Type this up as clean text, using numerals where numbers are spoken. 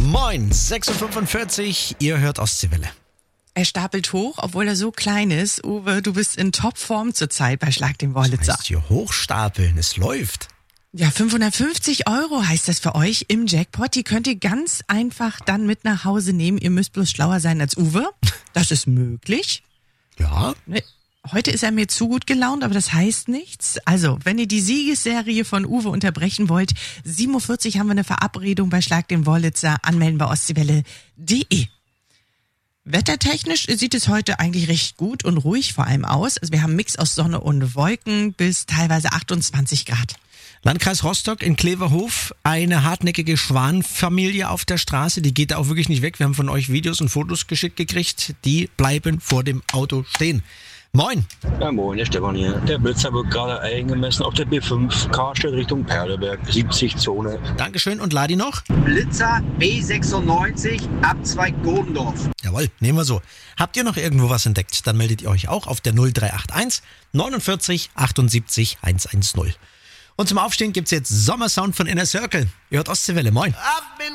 Moin, 6.45 Uhr, ihr hört Ostseewelle. Er stapelt hoch, obwohl er so klein ist. Uwe, du bist in Topform zurzeit bei Schlag den Wollitzer. Das heißt hier hochstapeln, es läuft. Ja, 550 € heißt das für euch im Jackpot. Die könnt ihr ganz einfach dann mit nach Hause nehmen. Ihr müsst bloß schlauer sein als Uwe. Das ist möglich. Ja. Heute ist er mir zu gut gelaunt, aber das heißt nichts. Also, wenn ihr die Siegesserie von Uwe unterbrechen wollt, 7.40 Uhr haben wir eine Verabredung bei Schlag den Wollitzer. Anmelden bei ostseewelle.de. Wettertechnisch sieht es heute eigentlich recht gut und ruhig vor allem aus. Also wir haben einen Mix aus Sonne und Wolken bis teilweise 28 Grad. Landkreis Rostock in Kleverhof, eine hartnäckige Schwanfamilie auf der Straße, die geht da auch wirklich nicht weg. Wir haben von euch Videos und Fotos geschickt gekriegt, die bleiben vor dem Auto stehen. Moin. Ja, moin, der Stefan hier. Der Blitzer wird gerade eingemessen auf der B5, Karstadt Richtung Perleberg, 70 Zone. Dankeschön und Ladi noch? Blitzer B96, Abzweig Godendorf. Jawohl, nehmen wir so. Habt ihr noch irgendwo was entdeckt? Dann meldet ihr euch auch auf der 0381 49 78 110. Und zum Aufstehen gibt's jetzt Sommersound von Inner Circle. Ihr hört Ostseewelle, moin.